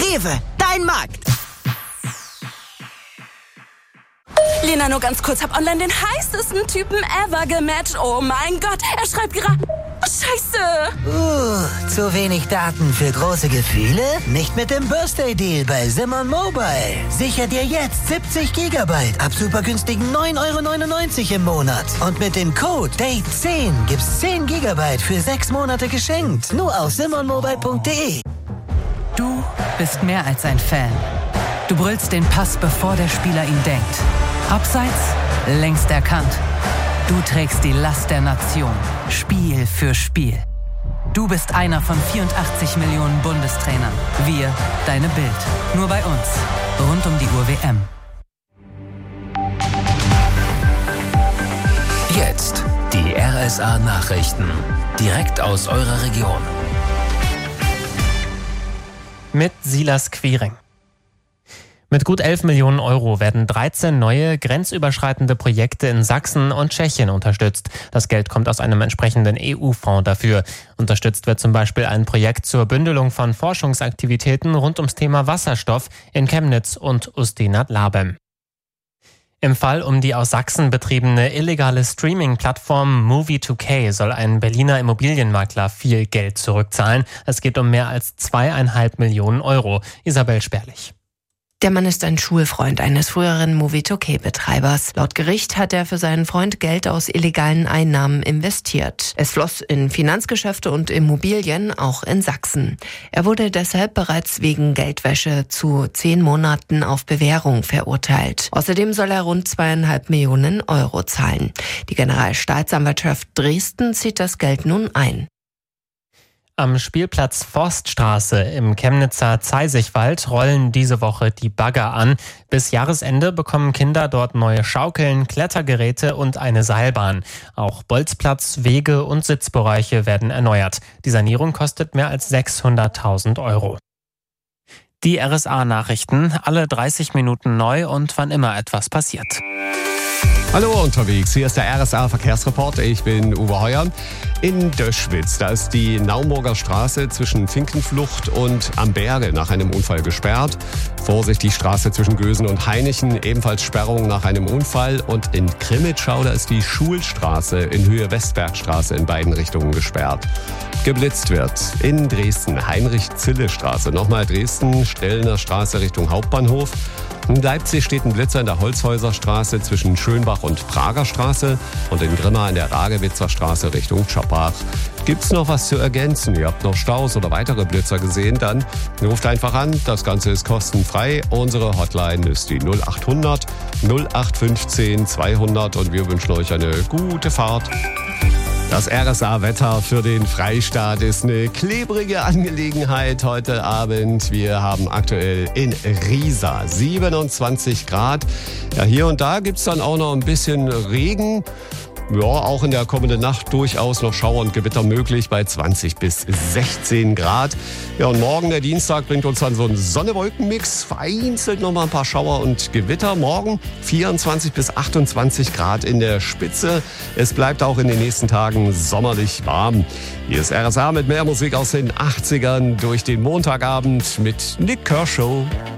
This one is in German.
Rewe, dein Markt. Lena, nur ganz kurz, hab online den heißesten Typen ever gematcht. Oh mein Gott, er schreibt gerade... Scheiße! Zu wenig Daten für große Gefühle? Nicht mit dem Birthday Deal bei Simon Mobile. Sicher dir jetzt 70 Gigabyte ab super günstigen 9,99 € im Monat. Und mit dem Code DATE10 gibt's 10 Gigabyte für 6 Monate geschenkt. Nur auf simonmobile.de. Du bist mehr als ein Fan. Du brüllst den Pass, bevor der Spieler ihn denkt. Abseits, längst erkannt. Du trägst die Last der Nation, Spiel für Spiel. Du bist einer von 84 Millionen Bundestrainern. Wir, deine Bild. Nur bei uns. Rund um die Uhr WM. Jetzt die RSA-Nachrichten. Direkt aus eurer Region. Mit Silas Quiring. Mit gut 11 Millionen Euro werden 13 neue grenzüberschreitende Projekte in Sachsen und Tschechien unterstützt. Das Geld kommt aus einem entsprechenden EU-Fonds dafür. Unterstützt wird zum Beispiel ein Projekt zur Bündelung von Forschungsaktivitäten rund ums Thema Wasserstoff in Chemnitz und Ustinat-Labem. Im Fall um die aus Sachsen betriebene illegale Streaming-Plattform Movie2K soll ein Berliner Immobilienmakler viel Geld zurückzahlen. Es geht um mehr als 2,5 Millionen Euro. Isabel Sperlich. Der Mann ist ein Schulfreund eines früheren Movie2K-Betreibers. Laut Gericht hat er für seinen Freund Geld aus illegalen Einnahmen investiert. Es floss in Finanzgeschäfte und Immobilien, auch in Sachsen. Er wurde deshalb bereits wegen Geldwäsche zu 10 Monaten auf Bewährung verurteilt. Außerdem soll er rund 2,5 Millionen Euro zahlen. Die Generalstaatsanwaltschaft Dresden zieht das Geld nun ein. Am Spielplatz Forststraße im Chemnitzer Zeisigwald rollen diese Woche die Bagger an. Bis Jahresende bekommen Kinder dort neue Schaukeln, Klettergeräte und eine Seilbahn. Auch Bolzplatz, Wege und Sitzbereiche werden erneuert. Die Sanierung kostet mehr als 600.000 Euro. Die RSA-Nachrichten, alle 30 Minuten neu und wann immer etwas passiert. Hallo unterwegs, hier ist der RSA-Verkehrsreport. Ich bin Uwe Heuer. In Döschwitz, da ist die Naumburger Straße zwischen Finkenflucht und Amberge nach einem Unfall gesperrt. Vorsicht, die Straße zwischen Gösen und Hainichen, ebenfalls Sperrung nach einem Unfall. Und in Krimitschau, da ist die Schulstraße in Höhe Westbergstraße in beiden Richtungen gesperrt. Geblitzt wird in Dresden, Heinrich-Zille-Straße. Nochmal Dresden, Stellner Straße Richtung Hauptbahnhof. In Leipzig steht ein Blitzer in der Holzhäuserstraße zwischen Schönbach und Prager Straße und in Grimma in der Ragewitzer Straße Richtung Schoppach. Gibt's noch was zu ergänzen? Ihr habt noch Staus oder weitere Blitzer gesehen? Dann ruft einfach an. Das Ganze ist kostenfrei. Unsere Hotline ist die 0800 0815 200 und wir wünschen euch eine gute Fahrt. Das RSA-Wetter für den Freistaat ist eine klebrige Angelegenheit heute Abend. Wir haben aktuell in Riesa 27 Grad. Ja, hier und da gibt's dann auch noch ein bisschen Regen. Ja, auch in der kommenden Nacht durchaus noch Schauer und Gewitter möglich bei 20 bis 16 Grad. Ja, und morgen, der Dienstag, bringt uns dann so ein Sonne-Wolken-Mix. Vereinzelt noch mal ein paar Schauer und Gewitter. Morgen 24 bis 28 Grad in der Spitze. Es bleibt auch in den nächsten Tagen sommerlich warm. Hier ist RSA mit mehr Musik aus den 80ern durch den Montagabend mit Nik Kershaw.